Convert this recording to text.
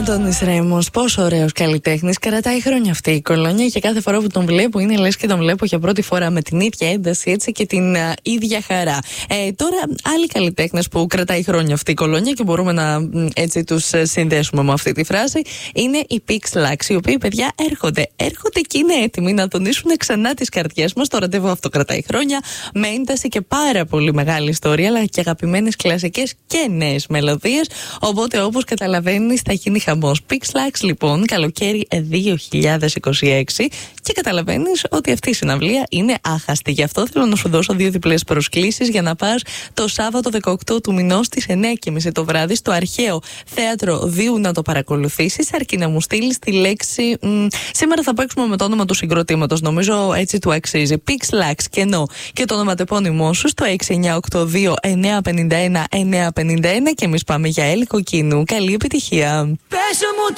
Αντώνης Ρέμος, πόσο ωραίος καλλιτέχνης. Κρατάει χρόνια αυτή η κολόνια και κάθε φορά που τον βλέπω είναι λες και τον βλέπω για πρώτη φορά με την ίδια ένταση έτσι και την ίδια χαρά. Τώρα, άλλοι καλλιτέχνες που κρατάει χρόνια αυτή η κολόνια και μπορούμε να έτσι τους συνδέσουμε με αυτή τη φράση είναι οι Pixlax, οι οποίοι παιδιά έρχονται και είναι έτοιμοι να τονίσουν ξανά τις καρδιές μας. Το ραντεβού αυτό κρατάει χρόνια με ένταση και πάρα πολύ μεγάλη ιστορία, αλλά και αγαπημένες κλασικές και νέες μελωδίες. Οπότε, όπως καταλαβαίνεις, θα γίνει χαμός. Pixlax, λοιπόν, καλοκαίρι 2026. Και καταλαβαίνεις ότι αυτή η συναυλία είναι άχαστη. Γι' αυτό θέλω να σου δώσω 2 διπλές προσκλήσεις για να πας το Σάββατο 18 του μηνός στις 9:30 το βράδυ στο Αρχαίο Θέατρο Δίου να το παρακολουθήσεις. Αρκεί να μου στείλεις τη λέξη. Σήμερα θα παίξουμε με το όνομα του συγκροτήματος. Νομίζω έτσι του αξίζει. Pixlax κενό και το ονοματεπώνυμό σου στο 6982 951 951 και εμείς πάμε για Έλλη Κοκκίνου. Καλή επιτυχία. Πες μου